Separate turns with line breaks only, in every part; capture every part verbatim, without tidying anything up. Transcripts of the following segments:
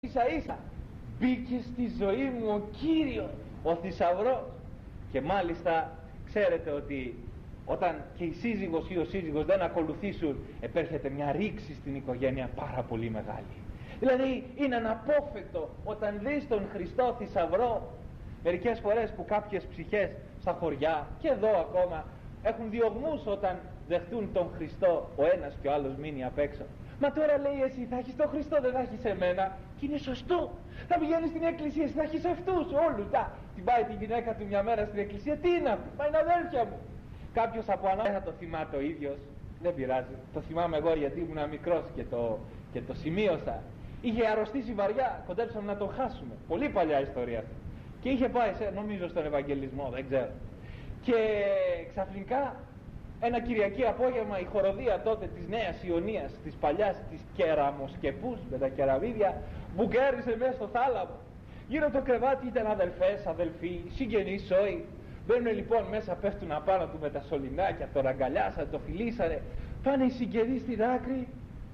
ίσα ίσα μπήκε στη ζωή μου ο Κύριος, ο θησαυρός. Και μάλιστα ξέρετε ότι όταν και η σύζυγος ή ο σύζυγος δεν ακολουθήσουν, επέρχεται μια ρήξη στην οικογένεια πάρα πολύ μεγάλη. Δηλαδή είναι αναπόφευκτο όταν δεις τον Χριστό θησαυρό. Μερικές φορές που κάποιες ψυχές στα χωριά και εδώ ακόμα έχουν διωγμούς όταν δεχτούν τον Χριστό, ο ένας και ο άλλος μείνει απ' έξω. Μα τώρα λέει εσύ θα έχεις τον Χριστό, δεν θα έχεις εμένα. Και είναι σωστό. Θα πηγαίνεις στην εκκλησία, εσύ θα έχεις αυτούς όλους. Τα, την πάει τη γυναίκα του μια μέρα στην εκκλησία, τι είναι αυτό, μα είναι αδέλφια μου. Κάποιος από ανά δεν θα το θυμάται ο ίδιος, δεν πειράζει. Το θυμάμαι εγώ γιατί ήμουν μικρός και το, και το σημείωσα. Είχε αρρωστήσει βαριά, κοντέψαμε να τον χάσουμε. Πολύ παλιά ιστορία αυτή. Και είχε πάει, σε, νομίζω στον Ευαγγελισμό, δεν ξέρω. Και ξαφνικά ένα Κυριακή απόγευμα η χοροδία τότε της Νέας Ιωνίας, της παλιάς της Κεραμοσκεπούς με τα κεραμίδια, μπουκέρισε μέσα στο θάλαμο. Γύρω το κρεβάτι ήταν αδελφές, αδελφοί, συγγενείς, σόοι. Μπαίνουν λοιπόν μέσα, πέφτουν απάνω του με τα σωληνάκια, τον αγκαλιάσαν, το φιλήσανε. Πάνε οι συγγενείς στην άκρη.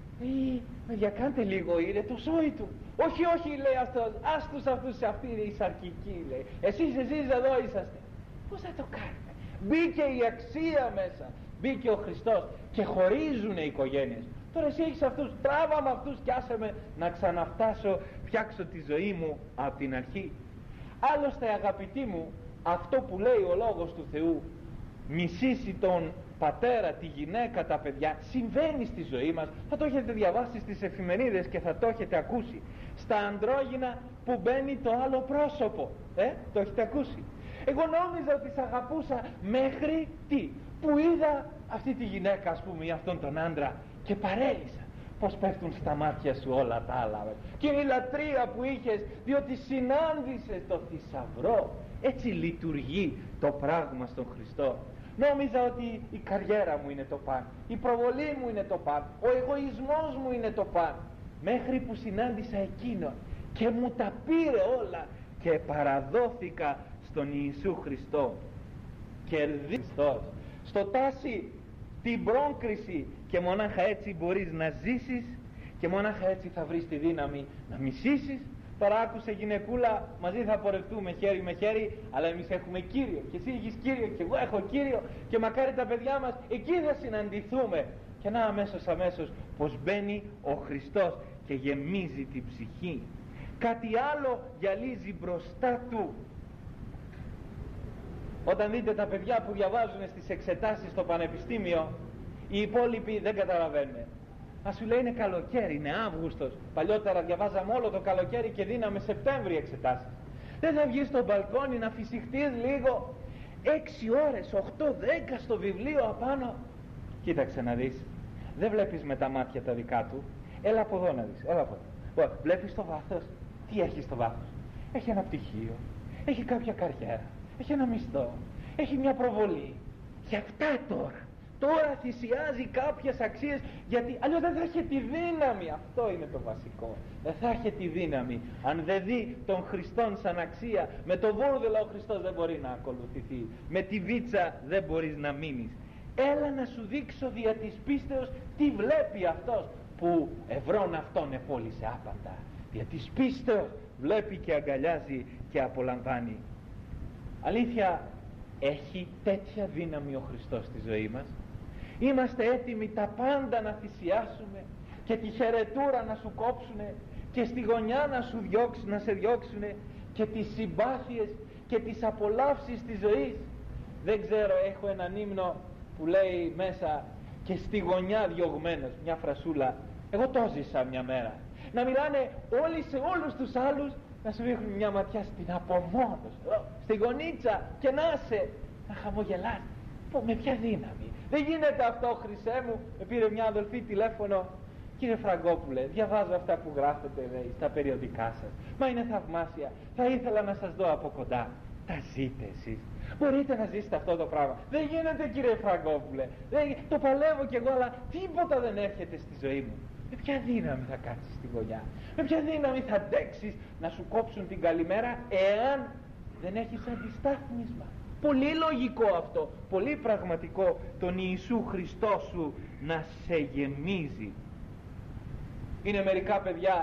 Ε, με διακάντε λίγο, είναι το σόι του. Όχι, όχι, λέει αυτός, άστους αυτούς, αυτή είναι η σαρκική, λέει. Εσείς, εσείς εδώ είσαστε. Πώς θα το κάνουμε? Μπήκε η αξία μέσα, μπήκε ο Χριστός και χωρίζουν οι οικογένειες. Τώρα εσύ έχεις αυτούς, τράβα με αυτούς και άσε με να ξαναφτάσω, φτιάξω τη ζωή μου από την αρχή. Άλλωστε αγαπητοί μου, αυτό που λέει ο Λόγος του Θεού, μισήσει τον πατέρα, τη γυναίκα, τα παιδιά, συμβαίνει στη ζωή μας. Θα το έχετε διαβάσει στις εφημερίδες και θα το έχετε ακούσει. Στα ανδρόγυνα που μπαίνει το άλλο πρόσωπο, ε, το έχετε ακούσει. Εγώ νόμιζα ότι σ' αγαπούσα μέχρι τι, που είδα αυτή τη γυναίκα, ας πούμε, ή αυτόν τον άντρα και παρέλυσα. Πως πέφτουν στα μάτια σου όλα τα άλλα. Και η λατρεία που είχες διότι συνάντησες το θησαυρό. Έτσι λειτουργεί το πράγμα στον Χριστό. Νόμιζα ότι η καριέρα μου είναι το παν, η προβολή μου είναι το παν, ο εγωισμός μου είναι το παν, μέχρι που συνάντησα εκείνον και μου τα πήρε όλα και παραδόθηκα στον Ιησού Χριστό. Κερδίστος στο τάση την πρόκριση, και μονάχα έτσι μπορείς να ζήσεις και μονάχα έτσι θα βρεις τη δύναμη να μισήσεις. Τώρα άκουσε γυναικούλα, μαζί θα πορευτούμε χέρι με χέρι, αλλά εμείς έχουμε Κύριο και εσύ έχεις Κύριο και εγώ έχω Κύριο και μακάρι τα παιδιά μας εκεί θα συναντηθούμε. Και να αμέσως αμέσως πως μπαίνει ο Χριστός και γεμίζει την ψυχή. Κάτι άλλο γυαλίζει μπροστά του. Όταν δείτε τα παιδιά που διαβάζουν στις εξετάσεις στο πανεπιστήμιο, οι υπόλοιποι δεν καταλαβαίνουν. Α, σου λέει είναι καλοκαίρι, είναι Αύγουστος. Παλιότερα διαβάζαμε όλο το καλοκαίρι και δίναμε Σεπτέμβρη εξετάσεις. Δεν θα βγεις στο μπαλκόνι να φυσιχτείς λίγο? Έξι ώρες, οκτώ, δέκα στο βιβλίο απάνω. Κοίταξε να δεις. Δεν βλέπεις με τα μάτια τα δικά του. Έλα από εδώ να δεις. Έλα από εδώ. Βλέπεις το βάθος. Τι έχει στο βάθος? Έχει ένα πτυχίο. Έχει κάποια καριέρα. Έχει ένα μισθό. Έχει μια προβολή. Για αυτά τώρα. Τώρα θυσιάζει κάποιες αξίες, γιατί αλλιώς δεν θα είχε τη δύναμη. Αυτό είναι το βασικό. Δεν θα είχε τη δύναμη αν δεν δει τον Χριστόν σαν αξία. Με το βούρδελο ο Χριστός δεν μπορεί να ακολουθηθεί. Με τη βίτσα δεν μπορείς να μείνεις. Έλα να σου δείξω δια της πίστεως τι βλέπει αυτός που ευρών αυτόν επόλυσε άπαντα. Δια της πίστεως βλέπει και αγκαλιάζει και απολαμβάνει. Αλήθεια, έχει τέτοια δύναμη ο Χριστός στη ζωή μας? Είμαστε έτοιμοι τα πάντα να θυσιάσουμε και τη χαιρετούρα να σου κόψουνε και στη γωνιά να σου διώξουν, να σε διώξουνε, και τις συμπάθειες και τις απολαύσεις της ζωής? Δεν ξέρω, έχω έναν ύμνο που λέει μέσα και στη γωνιά διωγμένος, μια φρασούλα. Εγώ το ζήσα μια μέρα. Να μιλάνε όλοι σε όλους τους άλλους, να σου ρίχνουν μια ματιά στην απομόνωση, στη γωνίτσα, και να σε να χαμογελάς. Πω, με ποια δύναμη? Δεν γίνεται αυτό, Χρυσέ μου. Με πήρε μια αδελφή τηλέφωνο. Κύριε Φραγκόπουλε, διαβάζω αυτά που γράφετε, λέει, στα περιοδικά σας. Μα είναι θαυμάσια. Θα ήθελα να σας δω από κοντά. Τα ζείτε εσείς? Μπορείτε να ζήσετε αυτό το πράγμα? Δεν γίνεται, κύριε Φραγκόπουλε. Δεν... Το παλεύω κι εγώ, αλλά τίποτα δεν έρχεται στη ζωή μου. Με ποια δύναμη θα κάτσεις στη γωνιά? Με ποια δύναμη θα αντέξεις να σου κόψουν την καλημέρα, εάν δεν έχεις αντιστάθμισμα? Πολύ λογικό αυτό, πολύ πραγματικό, τον Ιησού Χριστό σου να σε γεμίζει. Είναι μερικά παιδιά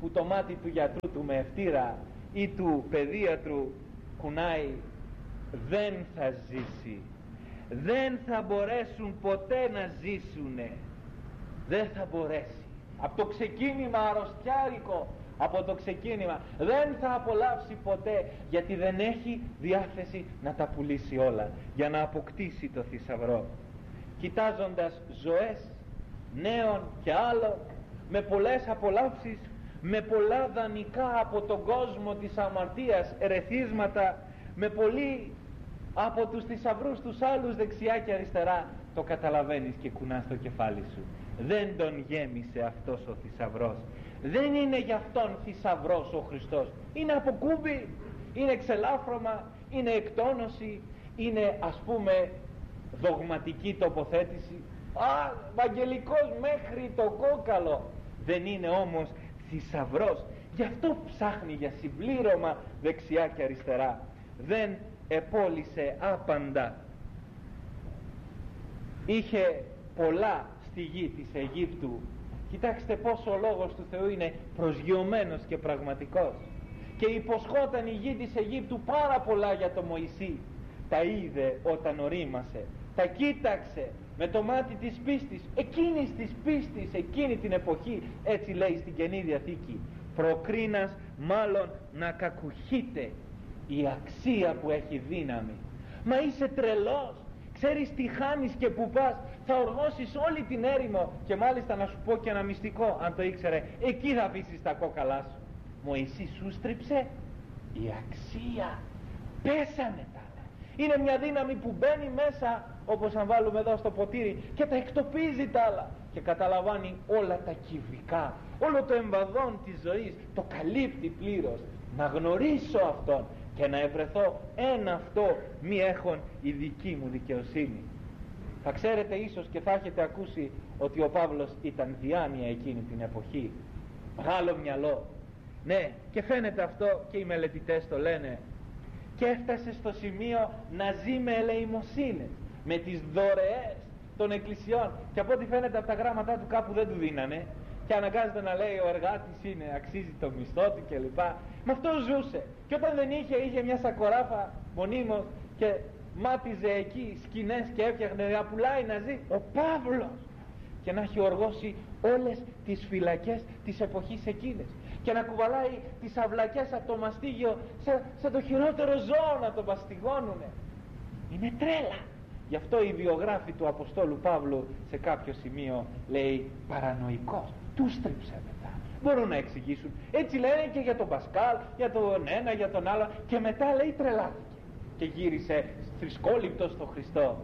που το μάτι του γιατρού του με ευτήρα ή του παιδίατρου κουνάει, δεν θα ζήσει, δεν θα μπορέσουν ποτέ να ζήσουνε, δεν θα μπορέσει. Από το ξεκίνημα αρρωστιάρικο, από το ξεκίνημα δεν θα απολαύσει ποτέ, γιατί δεν έχει διάθεση να τα πουλήσει όλα για να αποκτήσει το θησαυρό. Κοιτάζοντας ζωές νέων και άλλων, με πολλές απολαύσεις, με πολλά δανεικά από τον κόσμο της αμαρτίας, ερεθίσματα, με πολλοί από τους θησαυρούς τους άλλους δεξιά και αριστερά, το καταλαβαίνεις και κουνάς το κεφάλι σου. Δεν τον γέμισε αυτός ο θησαυρός. Δεν είναι γι' αυτόν θησαυρός ο Χριστός. Είναι αποκούμπι, είναι εξελάφρωμα, είναι εκτόνωση, είναι ας πούμε δογματική τοποθέτηση. Α, βαγγελικός μέχρι το κόκαλο. Δεν είναι όμως θησαυρός. Γι' αυτό ψάχνει για συμπλήρωμα δεξιά και αριστερά. Δεν επόλυσε άπαντα. Είχε πολλά στη γη της Αιγύπτου. Κοιτάξτε πόσο ο λόγος του Θεού είναι προσγειωμένος και πραγματικός. Και υποσχόταν η γη της Αιγύπτου πάρα πολλά για το Μωυσή. Τα είδε όταν ορίμασε, τα κοίταξε με το μάτι της πίστης, εκείνης της πίστης, εκείνη την εποχή, έτσι λέει στην Καινή Διαθήκη. Προκρίνας μάλλον να κακουχείται η αξία που έχει δύναμη. Μα είσαι τρελός, ξέρεις τι χάνεις και που πας, θα οργώσεις όλη την έρημο. Και μάλιστα να σου πω και ένα μυστικό, αν το ήξερε, εκεί θα αφήσεις τα κόκαλά σου. Μωυσή σου στρίψε η αξία, πέσανε τα άλλα. Είναι μια δύναμη που μπαίνει μέσα, όπως αν βάλουμε εδώ στο ποτήρι, και τα εκτοπίζει τα άλλα και καταλαμβάνει όλα τα κυβικά, όλο το εμβαδόν της ζωής, το καλύπτει πλήρως. Να γνωρίσω αυτόν και να ευρεθώ ένα αυτό μη έχον η δική μου δικαιοσύνη. Θα ξέρετε ίσως και θα έχετε ακούσει ότι ο Παύλος ήταν διάνοια εκείνη την εποχή, μεγάλο μυαλό. Ναι, και φαίνεται αυτό και οι μελετητές το λένε. Και έφτασε στο σημείο να ζει με ελεημοσύνες, με τις δωρεές των εκκλησιών. Και από ό,τι φαίνεται από τα γράμματά του κάπου δεν του δίνανε, και αναγκάζεται να λέει ο εργάτης είναι, αξίζει το μισθό του κλπ. Με αυτό ζούσε. Και όταν δεν είχε, είχε μια σακοράφα μονίμως και μάτιζε εκεί σκηνές και έφτιαχνε να πουλάει να ζει. Ο Παύλος! Και να έχει οργώσει όλες τις φυλακές της εποχής εκείνες και να κουβαλάει τις αυλακές από το μαστίγιο σαν, σαν το χειρότερο ζώο να το μαστιγώνουνε. Είναι τρέλα. Γι' αυτό οι βιογράφοι του Αποστόλου Παύλου σε κάποιο σημείο λέει παρανοϊκός, του στρίψε μετά. Μπορούν να εξηγήσουν. Έτσι λένε και για τον Πασκάλ, για τον ένα, για τον άλλο, και μετά λέει τρελάθηκε και γύρισε θρησκόληπτος στο Χριστό.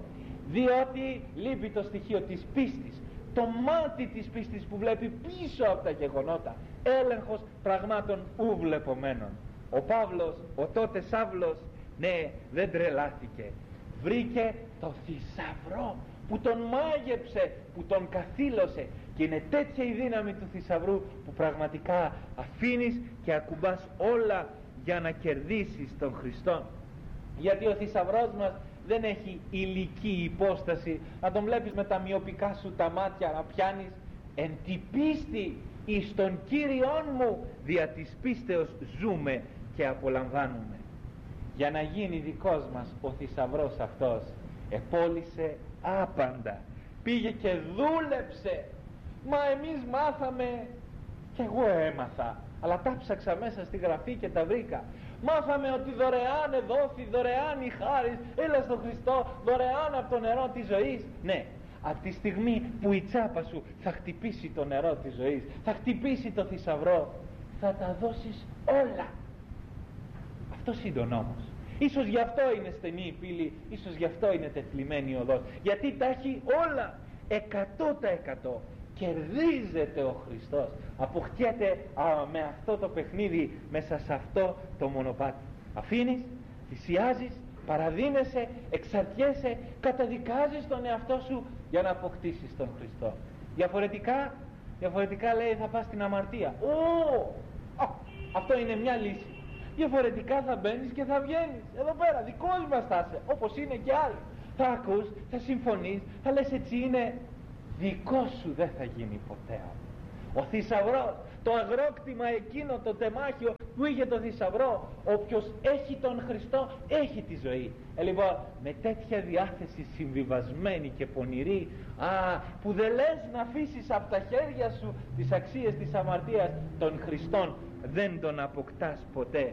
Διότι λείπει το στοιχείο της πίστης, το μάτι της πίστης που βλέπει πίσω από τα γεγονότα, έλεγχος πραγμάτων ου βλεπομένων. Ο Παύλος, ο τότε Σαύλος, ναι, δεν τρελάθηκε. Βρήκε το θησαυρό που τον μάγεψε, που τον καθήλωσε, και είναι τέτοια η δύναμη του θησαυρού που πραγματικά αφήνεις και ακουμπάς όλα για να κερδίσεις τον Χριστό. Γιατί ο θησαυρός μας δεν έχει υλική υπόσταση, να τον βλέπεις με τα μυοπικά σου τα μάτια να πιάνεις. Εν τη πίστη εις τον Κύριον μου δια της πίστεως ζούμε και απολαμβάνουμε. Για να γίνει δικός μας ο θησαυρός αυτός, επόλυσε άπαντα, πήγε και δούλεψε. Μα εμείς μάθαμε, και εγώ έμαθα, αλλά τα ψάξα μέσα στη γραφή και τα βρήκα. Μάθαμε ότι δωρεάν εδόθη, δωρεάν η χάρις, έλα στον Χριστό, δωρεάν από το νερό της ζωής. Ναι, από τη στιγμή που η τσάπα σου θα χτυπήσει το νερό της ζωής, θα χτυπήσει το θησαυρό, θα τα δώσεις όλα. Αυτός είναι ο νόμος. Ίσως γι' αυτό είναι στενή η πύλη, ίσως γι' αυτό είναι τεθλιμμένη η οδός, γιατί τα έχει όλα εκατό τοις εκατό. Κερδίζεται ο Χριστός, αποκτιέται α, με αυτό το παιχνίδι, μέσα σε αυτό το μονοπάτι. Αφήνεις, θυσιάζεις, παραδίνεσαι, εξαρτιέσαι, καταδικάζεις τον εαυτό σου για να αποκτήσεις τον Χριστό. Διαφορετικά, διαφορετικά λέει θα πας στην αμαρτία. Ω, α, αυτό είναι μια λύση. Διαφορετικά θα μπαίνεις και θα βγαίνεις. Εδώ πέρα δικός μας θα είσαι, όπως είναι και άλλοι. Θα ακούς, θα συμφωνείς, θα λες έτσι είναι. Δικό σου δεν θα γίνει ποτέ. Ο θησαυρός, το αγρόκτημα εκείνο, το τεμάχιο που είχε το θησαυρό, όποιος έχει τον Χριστό έχει τη ζωή. Ε, λοιπόν, με τέτοια διάθεση συμβιβασμένη και πονηρή, α, που δεν λες να αφήσεις από τα χέρια σου τις αξίες της αμαρτίας, τον Χριστόν δεν τον αποκτάς ποτέ.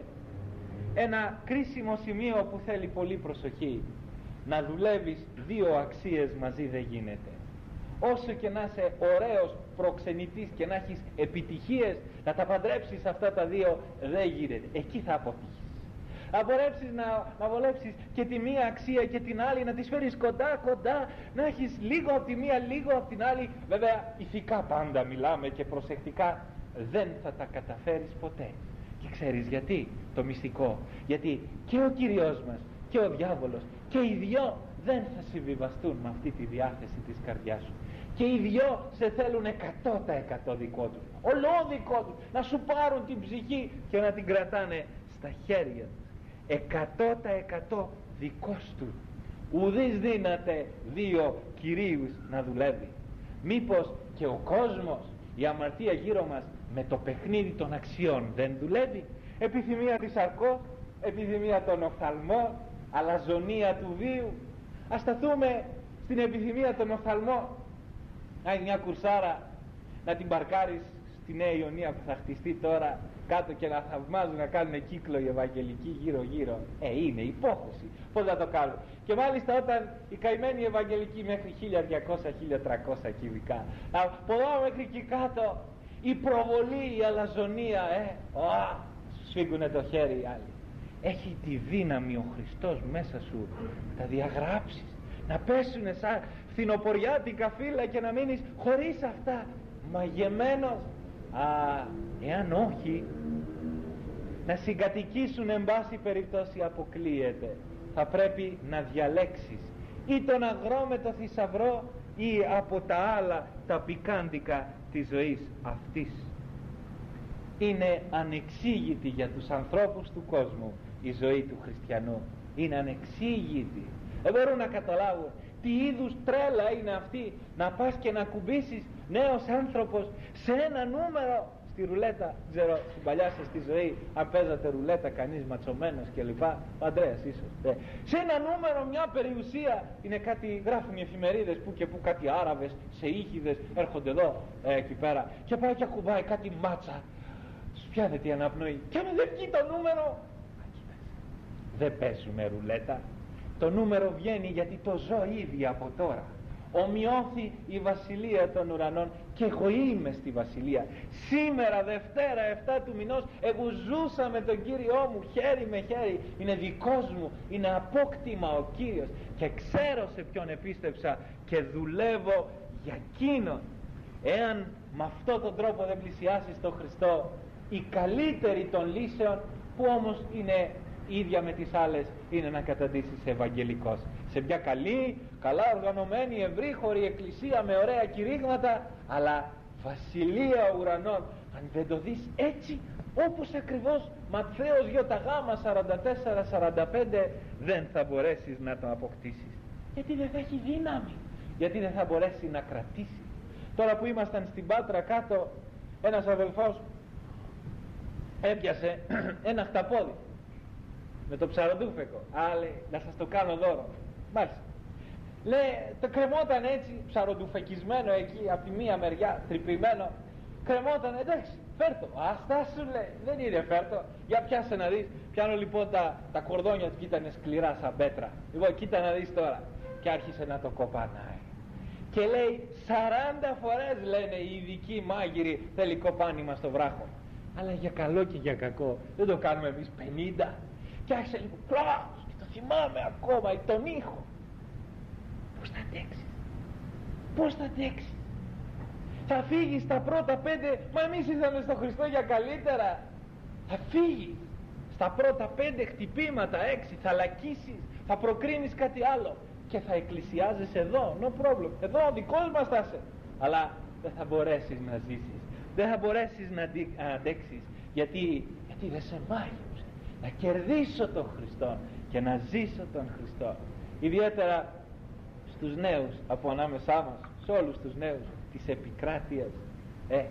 Ένα κρίσιμο σημείο που θέλει πολύ προσοχή: να δουλεύεις δύο αξίες μαζί δεν γίνεται. Όσο και να είσαι ωραίος προξενητής και να έχεις επιτυχίες, να τα παντρέψεις αυτά τα δύο δεν γίνεται. Εκεί θα αποτύχεις. Να μπορέσεις να, να βολέψεις και τη μία αξία και την άλλη, να τις φέρεις κοντά κοντά, να έχεις λίγο από τη μία, λίγο από την άλλη. Βέβαια ηθικά πάντα μιλάμε και προσεκτικά, δεν θα τα καταφέρεις ποτέ. Και ξέρεις γιατί? Το μυστικό: γιατί και ο Κύριος μας και ο διάβολος και οι δυο δεν θα συμβιβαστούν με αυτή τη διάθεση της καρδιάς σου. Και οι δυο σε θέλουν εκατό τοις εκατό δικό τους, ολόδικό τους, να σου πάρουν την ψυχή και να την κρατάνε στα χέρια τους. εκατό τοις εκατό δικός του. Ουδής δύναται δύο κυρίους να δουλεύει. Μήπως και ο κόσμος, η αμαρτία γύρω μας, με το παιχνίδι των αξιών δεν δουλεύει? Επιθυμία της αρκός, επιθυμία των οφθαλμών, αλαζονία του βίου. Ας σταθούμε στην επιθυμία των οφθαλμών. Να είναι μια κουρσάρα, να την παρκάρεις στη Νέα Ιωνία που θα χτιστεί τώρα κάτω και να θαυμάζουν, να κάνουν κύκλο οι Ευαγγελικοί γύρω γύρω. Ε, είναι υπόθεση. Πώς θα το κάνουν? Και μάλιστα όταν οι καημένοι Ευαγγελικοί μέχρι χίλια διακόσια με χίλια τριακόσια κυβικά, από εδώ μέχρι εκεί κάτω, η προβολή, η αλαζονία, ε, α, σφίγγουνε το χέρι οι άλλοι. Έχει τη δύναμη ο Χριστός μέσα σου να τα διαγράψεις, να πέσουνε σαν φθινοποριάτικα φύλλα και να μείνεις χωρίς αυτά, μαγεμένος. Α, εάν όχι, να συγκατοικήσουν, εν πάση περιπτώσει αποκλείεται. Θα πρέπει να διαλέξεις ή τον αγρό με το θησαυρό ή από τα άλλα τα πικάντικα της ζωής αυτής. Είναι ανεξήγητη για τους ανθρώπους του κόσμου η ζωή του χριστιανού. Είναι ανεξήγητη. Δεν μπορούν να καταλάβουν τι είδους τρέλα είναι αυτή, να πας και να κουμπίσεις νέος άνθρωπος σε ένα νούμερο στη ρουλέτα. Ξέρω στην παλιά σας τη ζωή αν παίζατε ρουλέτα κανείς ματσωμένος και λοιπά, ο Ανδρέας ίσως, ε. σε ένα νούμερο μια περιουσία, είναι κάτι, γράφουν οι εφημερίδες που και που, κάτι Άραβες σε ήχηδες έρχονται εδώ ε, εκεί πέρα και πάει και ακουμπάει κάτι μάτσα, τους πιάνεται η αναπνοή και αν δεν βγει το νούμερο, δεν παίζουμε ρουλέτα. Το νούμερο βγαίνει γιατί το ζω ήδη από τώρα. Ομοιώθη η βασιλεία των ουρανών και εγώ είμαι στη βασιλεία. Σήμερα Δευτέρα επτά του μηνός εγώ ζούσα με τον Κύριό μου χέρι με χέρι. Είναι δικός μου, είναι απόκτημα ο Κύριος και ξέρω σε ποιον επίστεψα και δουλεύω για εκείνον. Εάν με αυτόν τον τρόπο δεν πλησιάσεις τον Χριστό, η καλύτερη των λύσεων, που όμως είναι ίδια με τις άλλες, είναι να καταντήσεις ευαγγελικός σε μια καλή, καλά οργανωμένη, ευρύχωρη εκκλησία με ωραία κηρύγματα, αλλά βασιλεία ουρανών. Αν δεν το δεις έτσι, όπως ακριβώς Ματθαίος Ι σαράντα τέσσερα σαράντα πέντε, δεν θα μπορέσεις να το αποκτήσεις, γιατί δεν θα έχει δύναμη, γιατί δεν θα μπορέσει να κρατήσει. Τώρα που ήμασταν στην Πάτρα κάτω, ένας αδελφός έπιασε ένα χταπόδι με το ψαροντούφεκο. Άλλε, να σας το κάνω δώρο. Μάλιστα. Λέει, το κρεμόταν έτσι, ψαροντουφεκισμένο εκεί, από τη μία μεριά, τρυπημένο. Κρεμόταν, εντάξει, φέρτο. Αυτά σου λέει, δεν είναι φέρτο. Για πιάσε να δεις. Πιάνω λοιπόν τα, τα κορδόνια του, ήταν σκληρά σαν πέτρα. Λοιπόν, κοίτα να δεις τώρα. Και άρχισε να το κοπανάει. Και λέει, σαράντα φορές λένε οι ειδικοί μάγειροι, θέλει κοπάνημα στο βράχο. Αλλά για καλό και για κακό, δεν το κάνουμε εμείς πενήντα. Και άρχισε λίγο πλάς και το θυμάμαι ακόμα τον ήχο. Πώς θα αντέξεις? Πώς θα αντέξεις? Θα φύγεις τα πρώτα πέντε, μα εμείς ήρθαμε στο Χριστό για καλύτερα. Θα φύγεις στα πρώτα πέντε χτυπήματα, έξι, θα λακίσεις, θα προκρίνεις κάτι άλλο και θα εκκλησιάζεις εδώ, no problem, εδώ ο δικός μας θα είσαι. Αλλά δεν θα μπορέσεις να ζήσεις, δεν θα μπορέσεις να αντέξεις, γιατί, γιατί δεν σε μάγεψε να κερδίσω τον Χριστό και να ζήσω τον Χριστό. Ιδιαίτερα στους νέους από ανάμεσά μας, σε όλους τους νέους της επικράτειας, ε,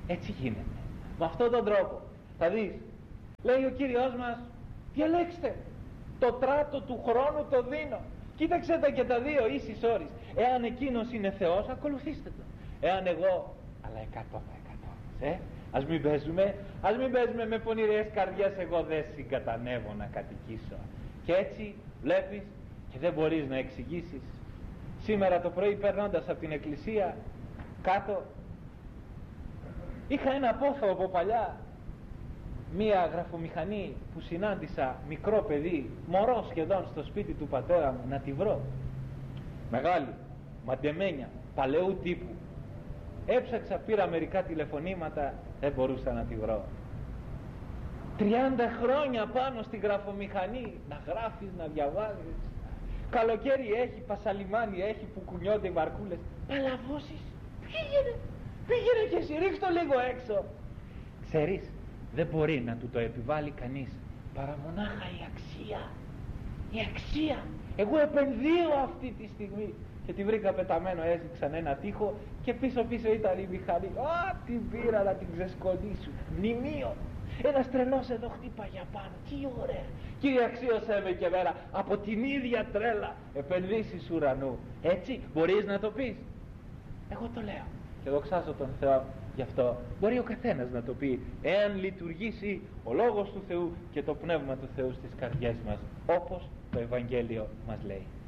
Έτσι γίνεται. Με αυτόν τον τρόπο θα δεις, λέει ο Κύριος μας, διαλέξτε το τράτο του χρόνου, το δίνω. Κοίταξε τα και τα δύο ίσης όρις. Εάν εκείνος είναι Θεός, ακολουθήστε τον. Εάν εγώ, αλλά εκατό τοις εκατό. Ε? Ας μην παίζουμε, ας μην παίζουμε με πονηρές καρδιές, εγώ δεν συγκατανεύω να κατοικήσω. Και έτσι βλέπεις και δεν μπορείς να εξηγήσεις. Σήμερα το πρωί περνώντας από την εκκλησία κάτω, είχα ένα απόφαο από παλιά, μία γραφομηχανή που συνάντησα, μικρό παιδί, μωρό σχεδόν, στο σπίτι του πατέρα μου, να τη βρω. Μεγάλη, μαντεμένια, παλαιού τύπου. Έψαξα, πήρα μερικά τηλεφωνήματα, δεν μπορούσα να τη βρω. τριάντα χρόνια πάνω στη γραφομηχανή, να γράφεις, να διαβάζεις. Καλοκαίρι έχει, πασαλιμάνι έχει που κουνιόνται οι βαρκούλες. Παλαβώσεις, πήγαινε, πήγαινε και εσύ, ρίξ' το λίγο έξω. Ξέρεις, δεν μπορεί να του το επιβάλλει κανείς παρά μονάχα η αξία. Η αξία. Εγώ επενδύω αυτή τη στιγμή. Και τη βρήκα πεταμένο, έζηξαν ένα τοίχο και πίσω πίσω ήταν η μηχανή. Α, την πήρα να την ξεσκονίσουν. Μνημείο. Ένας τρελός εδώ χτύπα για πάνω. Τι ωραία. Κύριε, αξίωσέ με και μέρα από την ίδια τρέλα επενδύσεις ουρανού. Έτσι μπορείς να το πεις? Εγώ το λέω και δοξάζω τον Θεό γι' αυτό. Μπορεί ο καθένας να το πει, εάν λειτουργήσει ο Λόγος του Θεού και το Πνεύμα του Θεού στις καρδιές μας, όπως το Ευαγγέλιο μας λέει.